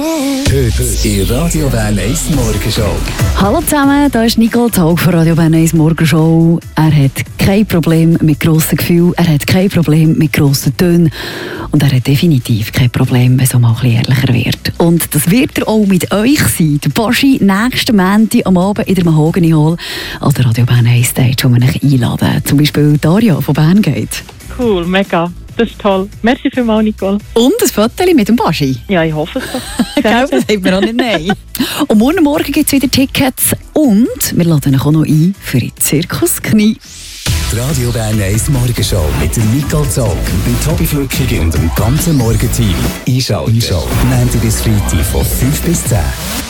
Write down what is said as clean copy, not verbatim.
Heute in Radio Bern 1 Morgenshow. Hallo zusammen, da ist Nicole Tag von Radio Bern 1 Morgenshow. Er hat kein Problem mit grossen Gefühlen, er hat kein Problem mit grossen Tönen und er hat definitiv kein Problem, wenn es auch mal ein bisschen ehrlicher wird. Und das wird er auch mit euch sein. Der Baschi nächsten Montag am Abend in der Mahogany Hall an der Radio Bern 1 Stage, wo wir euch einladen. Zum Beispiel Daria von Bern geht. Cool, mega. Das ist toll. Merci vielmals, Nicole. Und ein Foto mit dem Baschi. Ja, ich hoffe es doch. Gell, das sagt man auch nicht nein. Und morgen gibt es wieder Tickets und wir laden euch auch noch ein für die Zirkusknie. Die Radio Bern 1 Morgenshow mit der Nicole Zog, dem Tobi Flückig und dem ganzen Morgenteam. Einschalten. Montag bis Freitag von 5 bis 10.